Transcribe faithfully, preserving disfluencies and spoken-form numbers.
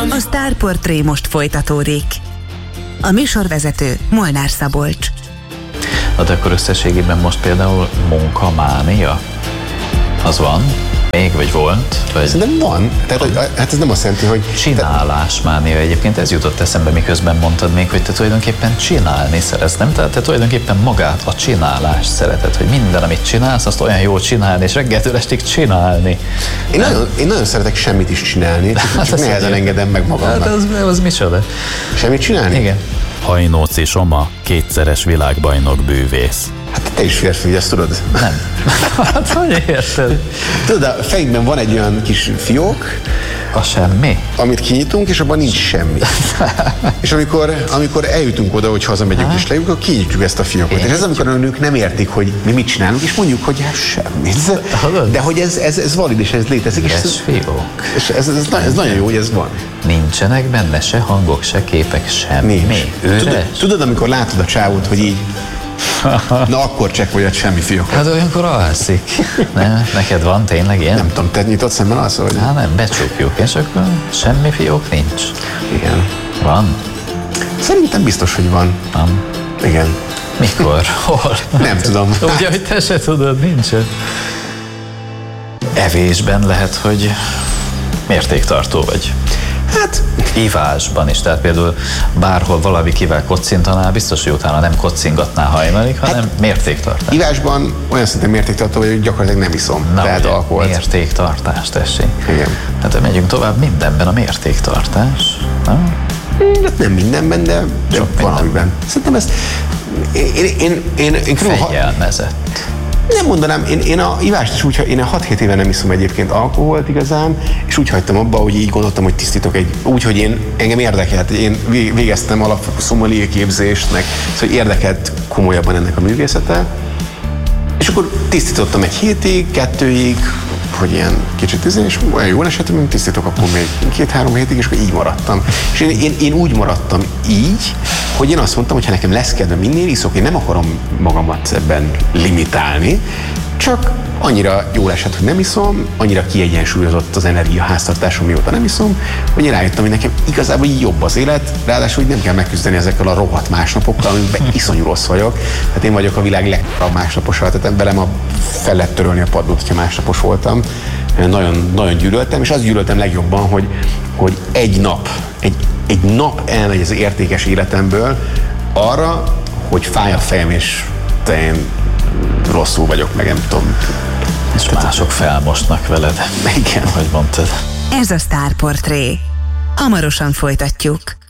A Star Portré most folytatódik. A műsorvezető Molnár Szabolcs. Hát akkor összességében most például munkamánia? Az van? Még, vagy volt? Vagy... Szerintem van. Tehát, hát ez nem azt jelenti, hogy... Csinálásmánia egyébként, ez jutott eszembe, miközben mondtad még, hogy te tulajdonképpen csinálni szeretsz, nem? Tehát te tulajdonképpen magát, a csinálást szereted, hogy minden, amit csinálsz, azt olyan jól csinálni, és reggeltől estig csinálni. Én nagyon, én nagyon szeretek semmit is csinálni, csak, hát csak nehezen engedem meg magamnak. Hát az, az micsoda? Semmit csinálni? Igen. Hajnóci Soma, kétszeres világbajnok bűvész. Hát te is férfi, hogy ezt tudod? Nem. Hát hogy érted? Tudod, a fejünkben van egy olyan kis fiók, a semmi? Amit kinyitunk, és abban nincs semmi. És amikor, amikor eljutunk oda, hogy hazamegyünk ha? és lejutunk, akkor kinyitjuk ezt a fiókot. Én és ez amikor a nők nem értik, hogy mi mit csinálunk, és mondjuk, hogy hát semmit. De hogy ez, ez, ez valid, és ez létezik. És ez, fiók. És ez, ez, ez, ez nagyon jó, hogy ez van. Nincsenek benne se hangok, se képek, semmi. Nincs. Tudod, tudod, amikor látod a csávót, hogy így na akkor csekkoljad semmi fiókot. Hát olyankor alszik. Nem? Neked van tényleg ilyen? Nem tudom, te nyitott szemben alszol? Hogy... Hát nem, becsukjuk, és akkor semmi fiók nincs. Igen. Van? Szerintem biztos, hogy van. Van? Igen. Mikor? Hol? Nem tudom. Ugye, hogy te se tudod, nincsen. Evésben lehet, hogy mértéktartó vagy. Hát... Ivásban is, tehát például bárhol valakivel kocintanál, biztos, hogy utána nem kocingatná hajnalig, hanem hát, mértéktartás. Ivásban olyan szinten mértéktartó, hogy gyakorlatilag nem iszom. Na, tehát alkoholt. Mértéktartás, tessék. Igen. Hát megyünk tovább, mindenben a mértéktartás. Nem? Hát nem mindenben, de, de valamiben. Szerintem ezt én, én, én, én, én fegyelmezett. Nem mondanám, én, én a ivást is úgy, én hat-hét éve nem iszom egyébként alkoholt igazán, és úgy hagytam abba, hogy így gondoltam, hogy tisztítok egy, úgy, hogy én, engem érdekelt, én végeztem alapfokú szomelié képzést, meg szóval érdekelt komolyabban ennek a művészete, és akkor tisztítottam egy hétig, kettőig, hogy ilyen kicsit tüzén, és olyan jól esetben, mint tisztítok, akkor még két-három hétig, és akkor így maradtam. És én, én, én úgy maradtam így, hogy én azt mondtam, hogy ha nekem lesz kedvem minél iszok, én nem akarom magamat ebben limitálni, csak annyira jól esett, hogy nem iszom, annyira kiegyensúlyozott az energia háztartásom, mióta nem iszom, hogy én rájöttem, hogy nekem igazából jobb az élet, ráadásul hogy nem kell megküzdeni ezekkel a rohadt másnapokkal, amikben iszonyú rossz vagyok. Hát én vagyok a világ legjobb másnaposa, tehát velem a fel lehet törölni a padlót, hogyha másnapos voltam. Nagyon, nagyon gyűlöltem, és azt gyűlöltem legjobban, hogy, hogy egy nap, egy, egy nap elmegy az értékes életemből arra, hogy fáj a fejem, és én rosszul vagyok, meg nem tudom. És mások felmosnak veled. Igen. Ahogy mondtad. Ez a Star Portré. Hamarosan folytatjuk.